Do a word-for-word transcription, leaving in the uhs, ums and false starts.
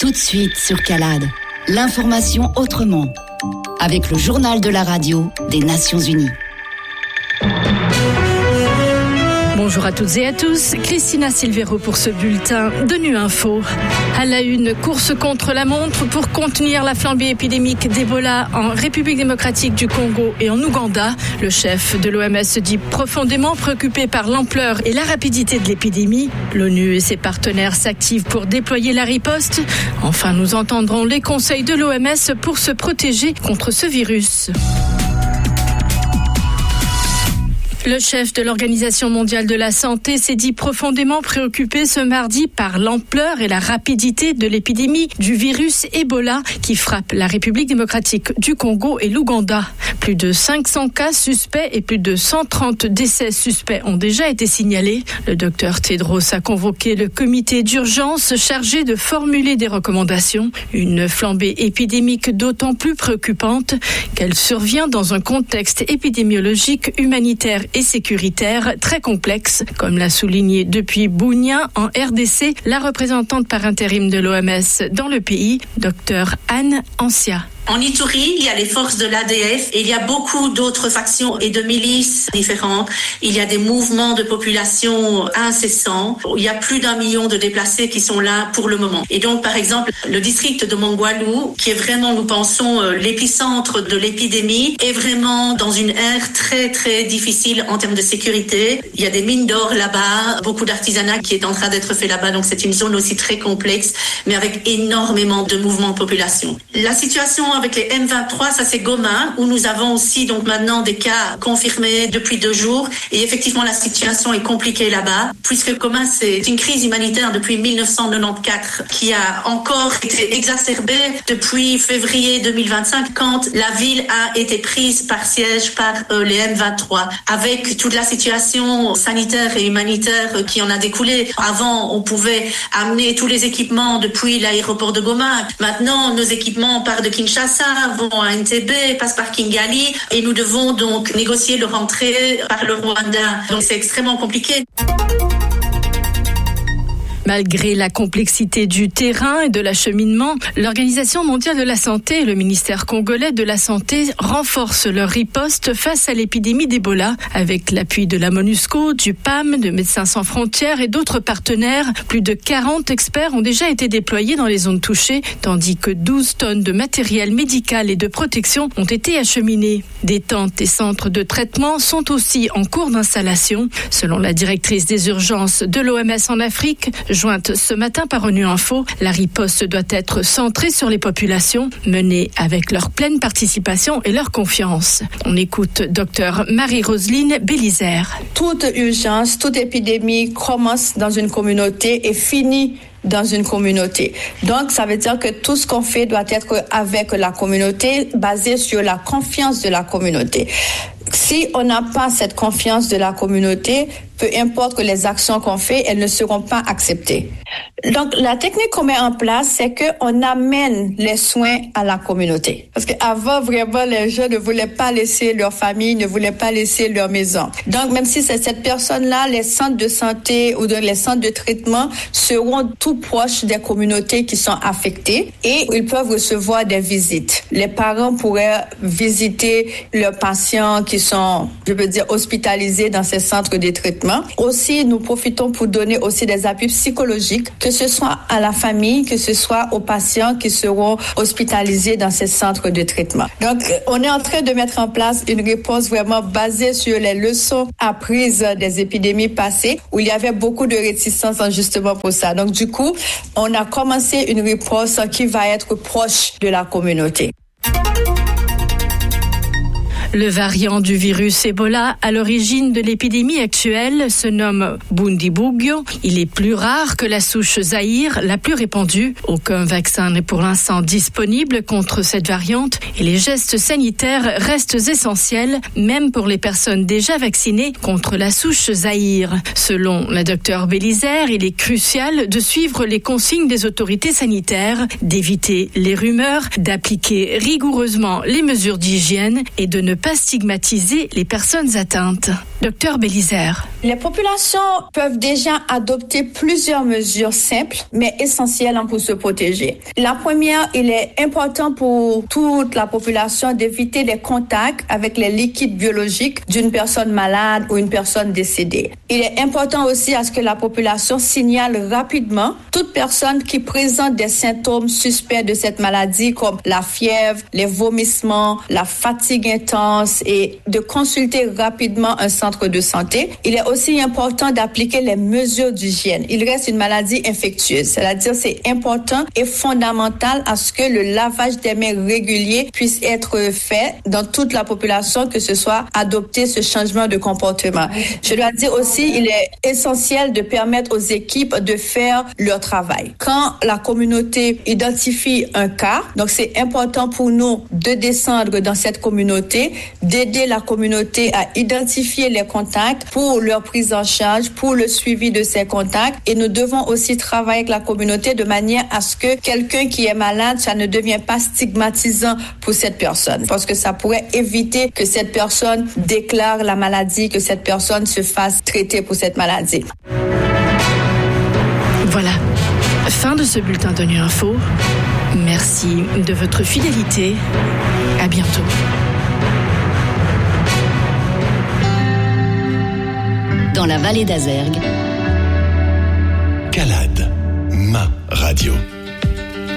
Tout de suite sur Calade, l'information autrement, avec le journal de la radio des Nations Unies. Bonjour à toutes et à tous, Christina Silvero pour ce bulletin de Nu Info. À la une, course contre la montre pour contenir la flambée épidémique d'Ebola en République démocratique du Congo et en Ouganda. Le chef de l'O M S se dit profondément préoccupé par l'ampleur et la rapidité de l'épidémie. L'ONU et ses partenaires s'activent pour déployer la riposte. Enfin, nous entendrons les conseils de l'O M S pour se protéger contre ce virus. Le chef de l'Organisation mondiale de la santé s'est dit profondément préoccupé ce mardi par l'ampleur et la rapidité de l'épidémie du virus Ebola qui frappe la République démocratique du Congo et l'Ouganda. Plus de cinq cents cas suspects et plus de cent trente décès suspects ont déjà été signalés. Le docteur Tedros a convoqué le comité d'urgence chargé de formuler des recommandations. Une flambée épidémique d'autant plus préoccupante qu'elle survient dans un contexte épidémiologique, humanitaire et sécuritaire très complexe, comme l'a souligné depuis Bunia en R D C la représentante par intérim de l'O M S dans le pays, docteur Anne Ancia. En Ituri, il y a les forces de l'A D F et il y a beaucoup d'autres factions et de milices différentes. Il y a des mouvements de population incessants. Il y a plus d'un million de déplacés qui sont là pour le moment. Et donc, par exemple, le district de Mongwalu, qui est vraiment, nous pensons, l'épicentre de l'épidémie, est vraiment dans une ère très, très difficile en termes de sécurité. Il y a des mines d'or là-bas, beaucoup d'artisanat qui est en train d'être fait là-bas. Donc, c'est une zone aussi très complexe, mais avec énormément de mouvements de population. La situation avec les M vingt-trois, ça c'est Goma, où nous avons aussi donc maintenant des cas confirmés depuis deux jours. Et effectivement, la situation est compliquée là-bas, puisque Goma, c'est une crise humanitaire depuis dix-neuf cent quatre-vingt-quatorze qui a encore été exacerbée depuis février deux mille vingt-cinq, quand la ville a été prise par siège par euh, les M vingt-trois, avec toute la situation sanitaire et humanitaire qui en a découlé. Avant, on pouvait amener tous les équipements depuis l'aéroport de Goma. Maintenant, nos équipements partent de Kinshasa, vont à Entebbe, passent par Kigali et nous devons donc négocier leur entrée par le Rwanda. Donc c'est extrêmement compliqué. Malgré la complexité du terrain et de l'acheminement, l'Organisation mondiale de la santé et le ministère congolais de la santé renforcent leur riposte face à l'épidémie d'Ebola. Avec l'appui de la MONUSCO, du P A M, de Médecins sans frontières et d'autres partenaires, plus de quarante experts ont déjà été déployés dans les zones touchées, tandis que douze tonnes de matériel médical et de protection ont été acheminées. Des tentes et centres de traitement sont aussi en cours d'installation. Selon la directrice des urgences de l'O M S en Afrique, jointe ce matin par Nu Info, la riposte doit être centrée sur les populations, menée avec leur pleine participation et leur confiance. On écoute docteur Marie-Roseline Bélizaire. Toute urgence, toute épidémie commence dans une communauté et finit dans une communauté. Donc, ça veut dire que tout ce qu'on fait doit être avec la communauté, basé sur la confiance de la communauté. Si on n'a pas cette confiance de la communauté, peu importe que les actions qu'on fait, elles ne seront pas acceptées. Donc, la technique qu'on met en place, c'est qu'on amène les soins à la communauté. Parce qu'avant, vraiment, les gens ne voulaient pas laisser leur famille, ne voulaient pas laisser leur maison. Donc, même si c'est cette personne-là, les centres de santé ou les centres de traitement seront tout proches des communautés qui sont affectées et ils peuvent recevoir des visites. Les parents pourraient visiter leurs patients qui sont, je veux dire, hospitalisés dans ces centres de traitement. Aussi, nous profitons pour donner aussi des appuis psychologiques, que ce soit à la famille, que ce soit aux patients qui seront hospitalisés dans ces centres de traitement. Donc, on est en train de mettre en place une réponse vraiment basée sur les leçons apprises des épidémies passées, où il y avait beaucoup de réticence justement pour ça. Donc, du coup, on a commencé une réponse qui va être proche de la communauté. Le variant du virus Ebola à l'origine de l'épidémie actuelle se nomme Bundibugyo. Il est plus rare que la souche Zaïre, la plus répandue. Aucun vaccin n'est pour l'instant disponible contre cette variante et les gestes sanitaires restent essentiels, même pour les personnes déjà vaccinées contre la souche Zaïre. Selon la docteure Bélizaire, il est crucial de suivre les consignes des autorités sanitaires, d'éviter les rumeurs, d'appliquer rigoureusement les mesures d'hygiène et de ne pas stigmatiser les personnes atteintes. Docteur Bélizaire. Les populations peuvent déjà adopter plusieurs mesures simples, mais essentielles pour se protéger. La première, il est important pour toute la population d'éviter les contacts avec les liquides biologiques d'une personne malade ou une personne décédée. Il est important aussi à ce que la population signale rapidement toute personne qui présente des symptômes suspects de cette maladie comme la fièvre, les vomissements, la fatigue intense et de consulter rapidement un centre de santé. Il est aussi important d'appliquer les mesures d'hygiène. Il reste une maladie infectieuse, c'est-à-dire c'est important et fondamental à ce que le lavage des mains régulier puisse être fait dans toute la population, que ce soit adopter ce changement de comportement. Je dois dire aussi, il est essentiel de permettre aux équipes de faire leur travail. Quand la communauté identifie un cas, donc c'est important pour nous de descendre dans cette communauté, d'aider la communauté à identifier les contacts pour leur prise en charge, pour le suivi de ces contacts. Et nous devons aussi travailler avec la communauté de manière à ce que quelqu'un qui est malade, ça ne devient pas stigmatisant pour cette personne. Parce que ça pourrait éviter que cette personne déclare la maladie, que cette personne se fasse traiter pour cette maladie. Voilà, fin de ce bulletin de Nu Info. Merci de votre fidélité. À bientôt. Dans la vallée d'Azergues, Calade, ma radio.